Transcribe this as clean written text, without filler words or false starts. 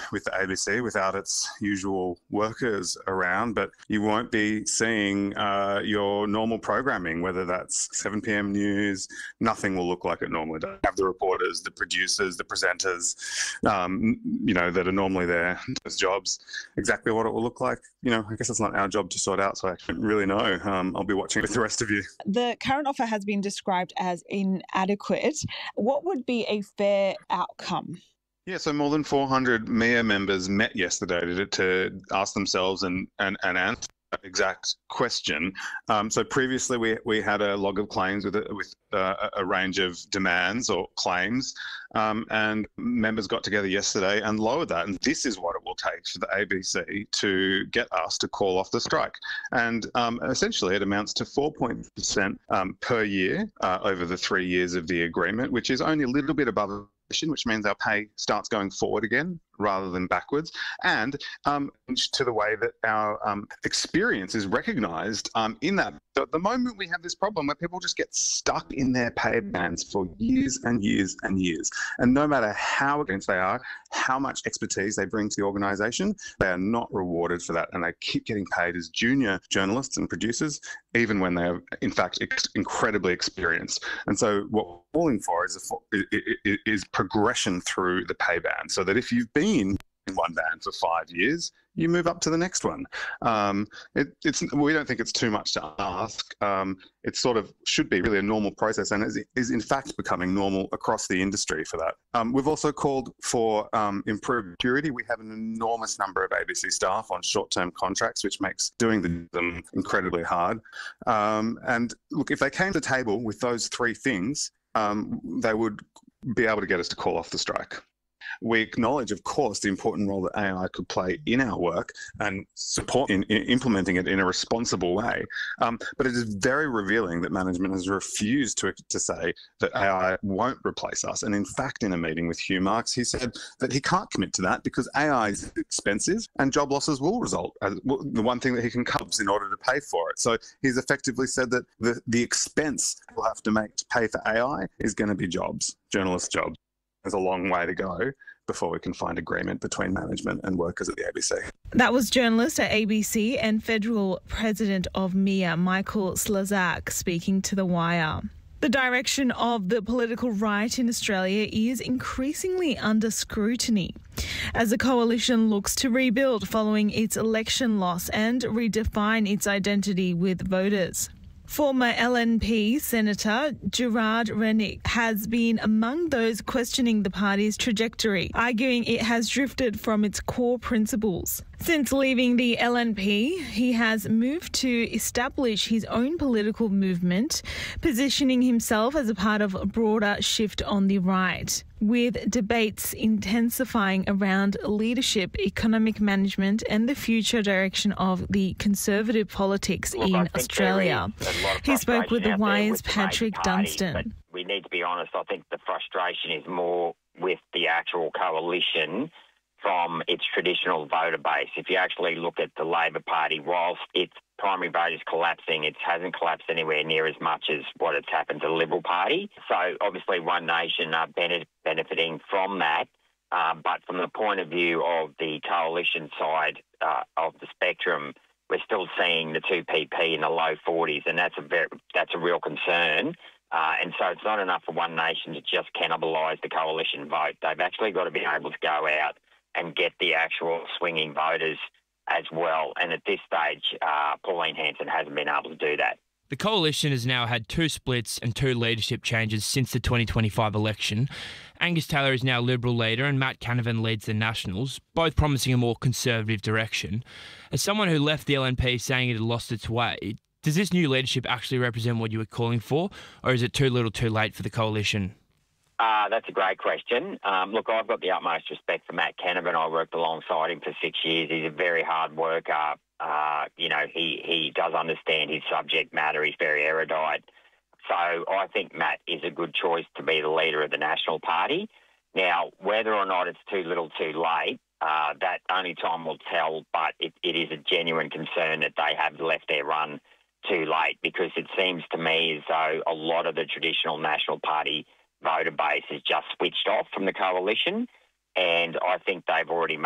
with the ABC without its usual workers around, but you won't be seeing your normal programming, whether that's 7 p.m. news. Nothing will look like it normally does. Have the reporters, the producers, the presenters, that are normally there, those jobs, exactly what it will look like. I guess it's not our job to sort out, so I don't really know. I'll be watching with the rest of you. The current offer has been described as inadequate. What would be a fair outcome? Yeah, so more than 400 MIA members met yesterday to ask themselves and answer that exact question. So previously we had a log of claims with a range of demands or claims, and members got together yesterday and lowered that. And this is what it will take for the ABC to get us to call off the strike. And essentially it amounts to 4% per year over the 3 years of the agreement, which is only a little bit above, which means our pay starts going forward again rather than backwards, and to the way that our experience is recognised in that. So at the moment we have this problem where people just get stuck in their pay bands for years and years and years. And no matter how experienced they are, how much expertise they bring to the organisation, they are not rewarded for that. And they keep getting paid as junior journalists and producers, even when they are, in fact, incredibly experienced. And so what we're calling for is progression through the pay band, so that if you've been in one band for 5 years, you move up to the next one. We don't think it's too much to ask. It sort of should be really a normal process, and is in fact becoming normal across the industry for that. We've also called for improved security. We have an enormous number of ABC staff on short-term contracts, which makes doing them incredibly hard. And look, if they came to the table with those three things, they would be able to get us to call off the strike. We acknowledge, of course, the important role that AI could play in our work and support in implementing it in a responsible way. But it is very revealing that management has refused to say that AI won't replace us. And in fact, in a meeting with Hugh Marks, he said that he can't commit to that because AI is expensive and job losses will result. The one thing that he can cut in order to pay for it. So he's effectively said that the expense we'll have to make to pay for AI is going to be jobs, journalist jobs. There's a long way to go before we can find agreement between management and workers at the ABC. That was journalist at ABC and federal president of MIA, Michael Slezak, speaking to The Wire. The direction of the political right in Australia is increasingly under scrutiny as the coalition looks to rebuild following its election loss and redefine its identity with voters. Former LNP Senator Gerard Rennick has been among those questioning the party's trajectory, arguing it has drifted from its core principles. Since leaving the LNP, he has moved to establish his own political movement, positioning himself as a part of a broader shift on the right, with debates intensifying around leadership, economic management and the future direction of the conservative politics in Australia. He spoke with The Wire's Patrick Dunstan. We need to be honest, I think the frustration is more with the actual coalition from its traditional voter base. If you actually look at the Labor Party, whilst its primary vote is collapsing, it hasn't collapsed anywhere near as much as what has happened to the Liberal Party. So obviously One Nation are benefiting from that. But from the point of view of the coalition side of the spectrum, we're still seeing the 2PP in the low 40s, and that's a real concern. And so it's not enough for One Nation to just cannibalise the coalition vote. They've actually got to be able to go out and get the actual swinging voters as well. And at this stage, Pauline Hanson hasn't been able to do that. The coalition has now had 2 splits and 2 leadership changes since the 2025 election. Angus Taylor is now Liberal leader and Matt Canavan leads the Nationals, both promising a more conservative direction. As someone who left the LNP saying it had lost its way, does this new leadership actually represent what you were calling for, or is it too little too late for the coalition? That's a great question. Look, I've got the utmost respect for Matt Canavan. I worked alongside him for 6 years. He's a very hard worker. He does understand his subject matter. He's very erudite. So I think Matt is a good choice to be the leader of the National Party. Now, whether or not it's too little too late, that only time will tell, but it is a genuine concern that they have left their run too late, because it seems to me as though a lot of the traditional National Party voter base has just switched off from the coalition, and I think they've already